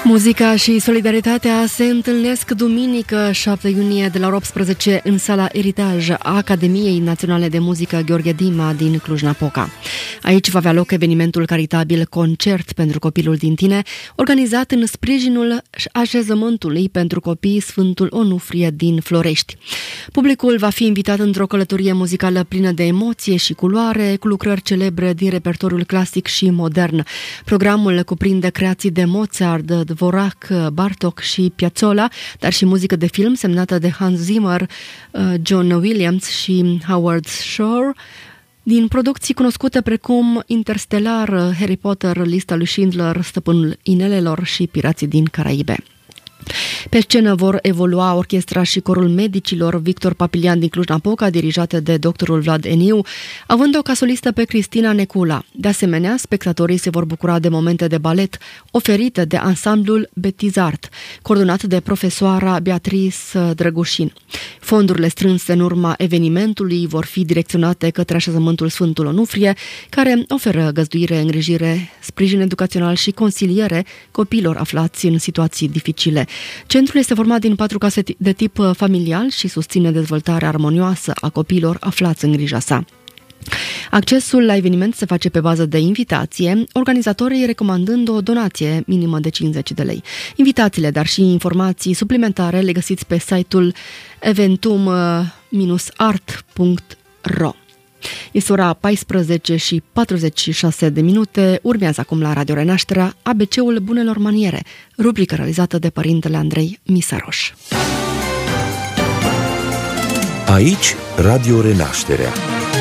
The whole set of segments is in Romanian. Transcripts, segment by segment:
Muzica și solidaritatea se întâlnesc duminică 7 iunie de la ora 18 în sala Eritaj a Academiei Naționale de Muzică Gheorghe Dima din Cluj-Napoca. Aici va avea loc evenimentul caritabil Concert pentru copilul din tine, organizat în sprijinul așezământului pentru copii Sfântul Onufrie din Florești. Publicul va fi invitat într-o călătorie muzicală plină de emoție și culoare, cu lucrări celebre din repertoriul clasic și modern. Programul cuprinde creații de Mozart, Dvorak, Bartók și Piazzolla, dar și muzică de film semnată de Hans Zimmer, John Williams și Howard Shore, din producții cunoscute precum Interstellar, Harry Potter, Lista lui Schindler, Stăpânul Inelelor și Pirații din Caraibe. Pe scenă vor evolua orchestra și corul medicilor Victor Papilian din Cluj-Napoca, dirijate de doctorul Vlad Eniu, având-o ca solistă pe Cristina Necula. De asemenea, spectatorii se vor bucura de momente de balet oferite de ansamblul Betizart, coordonat de profesoara Beatrice Drăgușin. Fondurile strânse în urma evenimentului vor fi direcționate către așezământul Sfântul Onufrie, care oferă găzduire, îngrijire, sprijin educațional și consiliere copiilor aflați în situații dificile. Centrul este format din 4 case de tip familial și susține dezvoltarea armonioasă a copiilor aflați în grija sa. Accesul la eveniment se face pe bază de invitație, organizatorii recomandând o donație minimă de 50 de lei. Invitațiile, dar și informații suplimentare le găsiți pe site-ul eventum-art.ro. Este ora 14 și 46 de minute. Urmează acum la Radio Renașterea ABC-ul Bunelor Maniere, rubrică realizată de părintele Andrei Misaroș. Aici Radio Renașterea.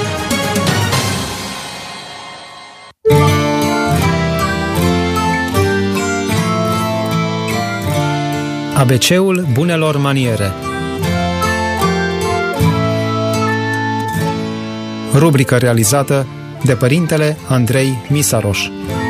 ABC-ul Bunelor Maniere, rubrică realizată de părintele Andrei Misaroș.